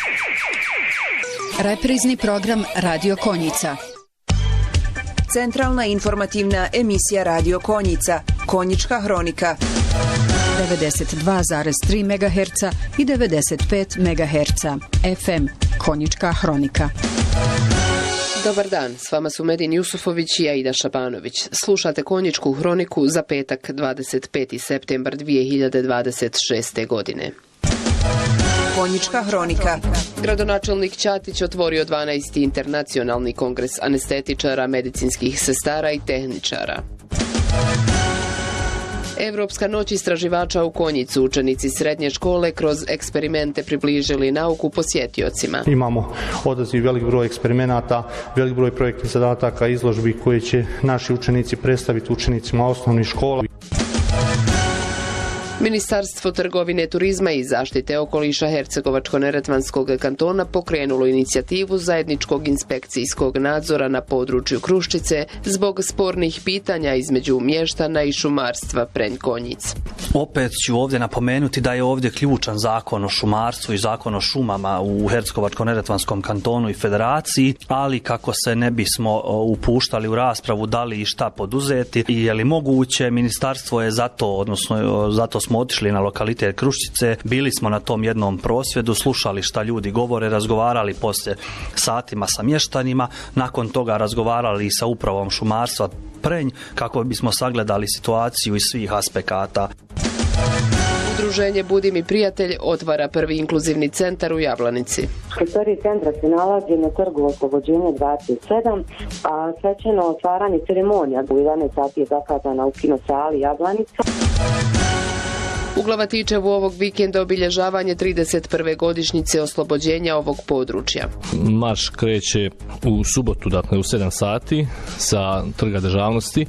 Reprizni program Radio Konjica. Centralna informativna emisija Radio Konjica, Konjička hronika. 92,3 MHz i 95 MHz. FM, Konjička hronika. Dobar dan, s vama su Medin Jusufović i Aida Šabanović. Slušate Konjičku hroniku za petak 25. septembar 2026. godine. Konjička hronika. Gradonačelnik Ćatić otvorio 12. internacionalni kongres anestetičara, medicinskih sestara i tehničara. Evropska noć istraživača u Konjicu. Učenici srednje škole kroz eksperimente približili nauku posjetiocima. Imamo odaziv velik broj eksperimenata, velik broj projektnih zadataka, izložbi koje će naši učenici predstaviti učenicima osnovnih škola. Ministarstvo trgovine, turizma i zaštite okoliša Hercegovačko-neretvanskog kantona pokrenulo inicijativu zajedničkog inspekcijskog nadzora na području Kruščice zbog spornih pitanja između mještana i šumarstva Prenj-Konjic. Opet ću ovdje napomenuti da je ovdje ključan zakon o šumarstvu i zakon o šumama u Hercegovačko-neretvanskom kantonu i federaciji, ali kako se ne bismo upuštali u raspravu da li i šta poduzeti i je li moguće, ministarstvo je zato smo otišli na lokalitet Kruščice, bili smo na tom jednom prosvjedu, slušali šta ljudi govore, razgovarali poslije satima sa mještanima, nakon toga razgovarali i sa upravom šumarstva Prenj kako bismo sagledali situaciju iz svih aspekata. Udruženje Budi mi prijatelj otvara prvi inkluzivni centar u Jablanici. Prostorije centra se nalazi na trgu Oslobođenja 27, a svečano otvaranje ceremonija u 11 sati je zakazana u kinosali Jablanica. U Glavatičevu ovog vikenda obilježavanje 31. godišnjice oslobođenja ovog područja. Marš kreće u subotu, dakle u 7 sati sa Trga državnosti.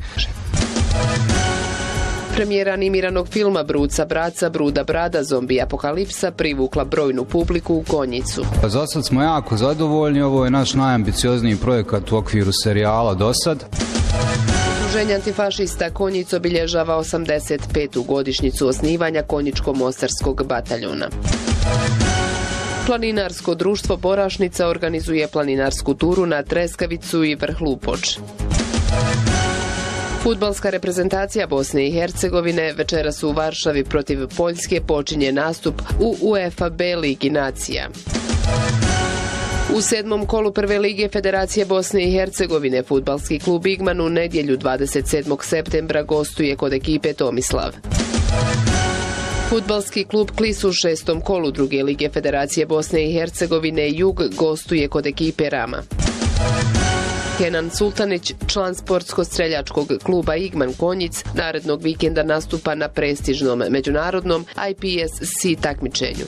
Premijera animiranog filma Bruca Braca, Bruda Brada, zombi apokalipsa privukla brojnu publiku u Konjicu. Za sad smo jako zadovoljni, ovo je naš najambiciozniji projekat u okviru serijala do sad. Udruženje antifašista Konjic obilježava 85. godišnjicu osnivanja Konjičko-mostarskog bataljuna. Planinarsko društvo Borašnica organizuje planinarsku turu na Treskavicu i Vrh Lupoč. Fudbalska reprezentacija Bosne i Hercegovine večeras u Varšavi protiv Poljske počinje nastup u UEFA B Ligi nacija. U 7. kolu prve lige Federacije Bosne i Hercegovine fudbalski klub Igman u nedjelju 27. septembra gostuje kod ekipe Tomislav. Fudbalski klub Klis u 6. kolu druge lige Federacije Bosne i Hercegovine Jug gostuje kod ekipe Rama. Kenan Sultanić, član sportsko-streljačkog kluba Igman Konjic, narednog vikenda nastupa na prestižnom međunarodnom IPSC takmičenju.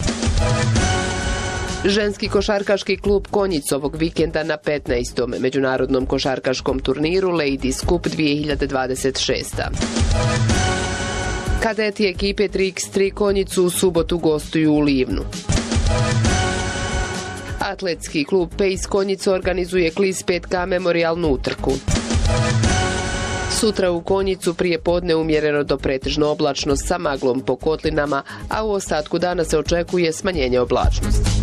Ženski košarkaški klub Konjic ovog vikenda na 15. međunarodnom košarkaškom turniru Ladies Cup 2026. Kadeti ekipe 3x3 Konjicu u subotu gostuju u Livnu. Atletski klub Pejs Konjica organizuje Klis 5K memorijalnu utrku. Sutra u Konjicu prije podne umjereno do pretežno oblačno sa maglom po kotlinama, a u ostatku dana se očekuje smanjenje oblačnosti.